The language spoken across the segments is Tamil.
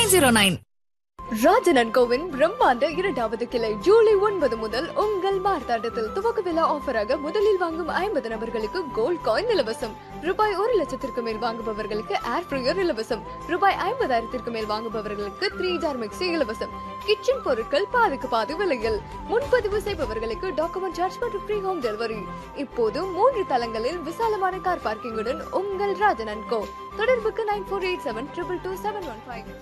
909. ராஜனன் கோவின் பிரம்மாண்ட 2வது கிளை ஜூலை 9 முதல் உங்கள் மார்த்தாண்டத்தில் துவக்க விழா ஆஃபராக முதலில் வாங்கும் 50 நபர்களுக்கு கோல்ட் காயின் இலவசம். ரூபாய் 1,00,000 மேல் வாங்குபவர்களுக்கு ஏர் ஃப்ரையர் இலவசம். ரூபாய் 50,000 மேல் வாங்குபவர்களுக்கு 3 ஜார் மிக்சி இலவசம். கிச்சன் பொருட்கள் பாதிக்கு பாதி விலையில். முன்பதிவு செய்பவர்களுக்கு டாக்குமெண்ட் சார்ஜ் மற்றும் ஃப்ரீ ஹோம் டெலிவரி. இப்போது 3 தளங்களில் விசாலமான கார் பார்க்கிங்குடன் உங்கள் ராஜனன் கோ. தொடர்புக்கு 9487222715.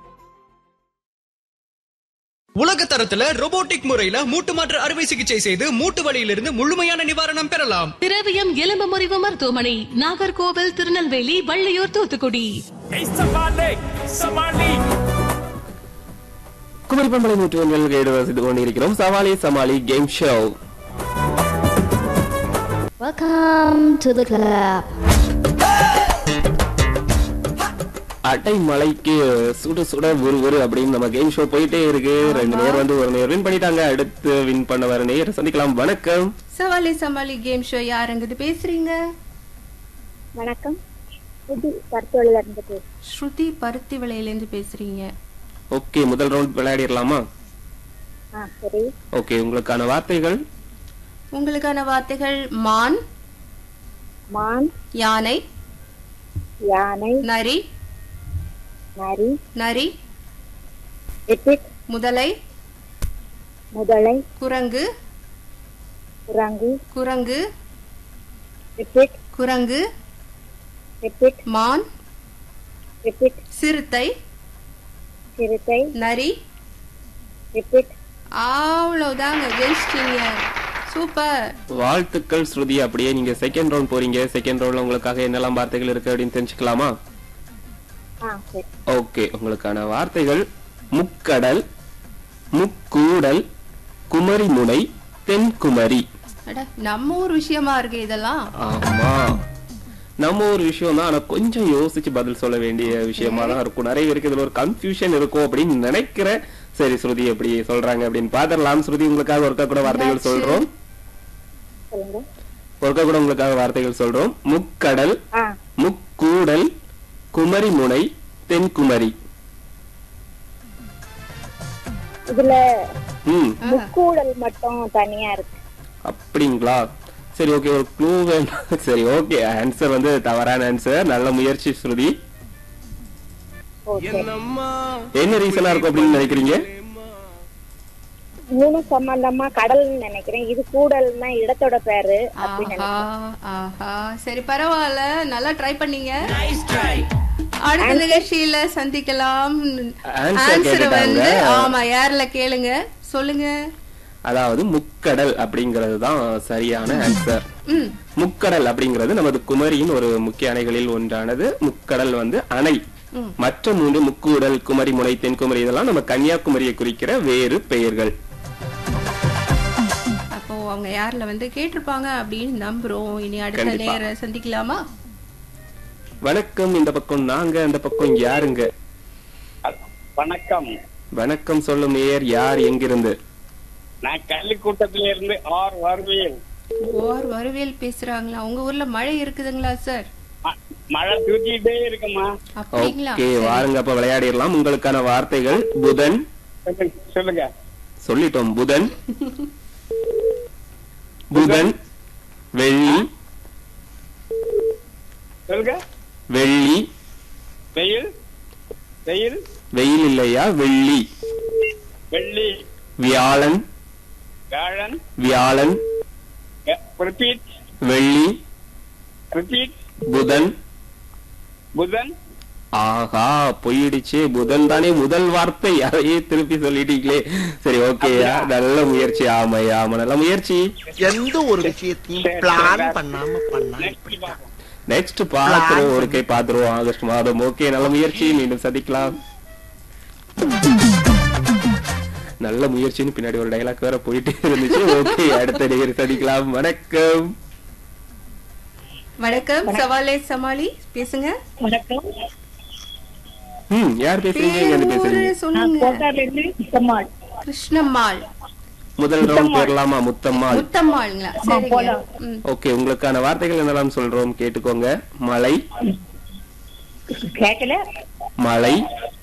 உலக தரத்துல ரோபோட்டிக் முறையில மூட்டு மாற்று அறுவை சிகிச்சை செய்து மூட்டு வலியிலிருந்து முழுமையான நிவாரணம் பெறலாம். திரவியம் எலும்பு முறிவு மருத்துவமனை, நாகர்கோவில், திருநெல்வேலி, வள்ளியூர், தூத்துக்குடி. குமரி பண்பலை நூற்றுகள் செய்து கொண்டிருக்கிறோம் சவாலி சமாளி game show. Welcome to the club. அட்டை மலைக்கு சுட சுட ஒரு அப்படின்னு நம்ம கேம் ஷோ போயிட்டே இருக்கு. 2 நேர் வந்து ஒரு நேர் வின் பண்ணிட்டாங்க. அடுத்து வின் பண்ண வர நேர் சந்திக்கலாம். வணக்கம். சவாலி சமாளி கேம் ஷோ யாருங்கிட்டு பேசுறீங்க? வணக்கம். ஸ்ருதி பருத்திவிளையில இருந்து. ஸ்ருதி பருத்திவிளையில இருந்து பேசுறீங்க. ஓகே, முதல் ரவுண்ட் விளையாடிடலாமா? சரி. ஓகே, உங்களுக்கான வார்த்தைகள் மான், மான், யானை, யானை, நரி, நரி, நரி, ரிப்பீட், முதலை, முதலை, குரங்கு, குரங்கு, குரங்கு, ரிப்பீட், குரங்கு, ரிப்பீட், மான், ரிப்பீட், சிறுத்தை, சிறுத்தை, நரி, ரிப்பீட். அவ்வளவுதாங்க, ஜெயிச்சிட்டீங்க. சூப்பர், வாழ்த்துக்கள் ஸ்ருதி. அப்படியே நீங்க செகண்ட் ரவுண்ட் போறீங்க. செகண்ட் ரவுண்ட்ல உங்களுக்காக என்னெல்லாம் வார்த்தைகள் இருக்கு அப்படின்னு தெரிஞ்சுக்கலாமா? சரி. ஓகே, உங்களுக்கான வார்த்தைகள் முக்கடல், முக்கூடல், குமரிமுனை, தென்குமரி. நம்ம ஒரு விஷயமா இருக்கு இதெல்லாம். ஆமா, நம்ம ஒரு விஷயம் தான். ஆனா கொஞ்சம் யோசிச்சு பதில் சொல்ல வேண்டிய விஷயமா தான் இருக்கும். நிறைய பேருக்கு இதுல ஒரு கன்ஃபியூஷன் இருக்கும் அப்படின்னு நினைக்கிறேன். சரி, ஸ்ருதி எப்படி சொல்றாங்க அப்படின்னு பாத்திரலாம். ஸ்ருதி, உங்களுக்காக ஒருக்கா கூட வார்த்தைகள் சொல்றோம். ஒருக்கா கூட உங்களுக்காக வார்த்தைகள் சொல்றோம். முக்கடல், முக்கூடல், குமரிமுனை, தென்குமரி. இதுல முக்கூடல் மட்டும் தனியா இருக்கு. அப்படிங்களா? சரி, ஓகே, ஒரு க்ளூ வேணும். சரி, ஓகே, ஆன்சர் வந்து தவறான ஆன்சர். நல்ல முயற்சி ஸ்ருதி. என்ன ரீசனா இருக்கும் அப்படின்னு நினைக்கிறீங்க? மூணு சம்பந்தமா கடல்னு நினைக்கிறேன். இது கூடல்னா இடத்தோட பேரு. சரி, பரவாயில்ல, நல்லா ட்ரை பண்ணீங்க. அடுத்த நிகழ்ச்சியில சந்திக்கலாம். ஆன்சர் வந்து ஆமா, யார்ல கேளுங்க, சொல்லுங்க. அதாவது முக்கடல் அப்படிங்கிறது தான் சரியான ஆன்சர். முக்கடல் அப்படிங்கிறது நமது குமரியின் ஒரு முக்கிய அணைகளில் ஒன்றானது. முக்கடல் வந்து அணை. மற்ற 3 முக்கூடல், குமரிமுனை, தென்குமரி இதெல்லாம் நம்ம கன்னியாகுமரியை குறிக்கிற வேறு பெயர்கள். அப்போ அவங்க யார்ல வந்து கேட்டிருப்பாங்க அப்படின்னு நம்புறோம். இனி அடுத்த நேர சந்திக்கலாமா? வணக்கம். இந்த பக்கம் நாங்க, அந்த பக்கம் யாருங்க? வணக்கம். வணக்கம் சொல்லும் நேயர் யார், எங்கிருந்து? நான் கள்ளிக்கூட்டத்தில இருந்து ஆர் வருவேல். ஓர் வருவேல் பேசுறாங்களா? உங்க ஊர்ல மழை இருக்குதுங்களா சார்? மழை தூக்கிட்டே இருக்குமா? அப்படிங்களா? ஓகே, வாருங்க அப்ப விளையாடிடலாம். உங்களுக்கான வார்த்தைகள் புதன். சொல்லுங்க. சொல்லிட்டோம். புதன், புதன், வெள்ளி, சொல்லுங்க. வெள்ளி, வெயில், வெயில், வெயில் இல்லையா, வெள்ளி, வெள்ளி, வியாழன், வியாழன், வியாழன், ரிப்பீட், வெள்ளி, ரிப்பீட், புதன், புதன். ஆஹா, போயிடுச்சு. புதன் தானே முதல் வார்த்தை, அதையே திருப்பி சொல்லிட்டீங்களே. சரி, ஓகே, நல்ல முயற்சி. ஆமையா, ஆமா, நல்ல முயற்சி. எந்த ஒரு விஷயத்தையும் பிளான் பண்ணாம பண்ணா நெக்ஸ்ட் பாத்துருவோம், ஒரு கை பாத்துருவோம் ஆகஸ்ட் மாதம். ஓகே, நல்ல முயற்சி. மீண்டும் சந்திக்கலாம். நல்ல முயற்சின்னு பின்னாடி ஒரு டைலாக் வேற போயிட்டே இருந்துச்சு. ஓகே, அடுத்த நிகழ்ச்சி சந்திக்கலாம். வணக்கம். வணக்கம். சவாலே சமாளி பேசுங்க. வணக்கம். யார் பேசுறீங்க? சொல்லுங்க. கிருஷ்ணம்மாள். முதல் ரவுண்ட் போயிடலாமா? முத்தம்மாள். முத்தம்மாளுங்களா? சரிங்க. ஓகே, உங்களுக்கான வார்த்தைகள் என்னெல்லாம் சொல்றோம் கேட்டுக்கோங்க. மலை, கேட்கல. மலை,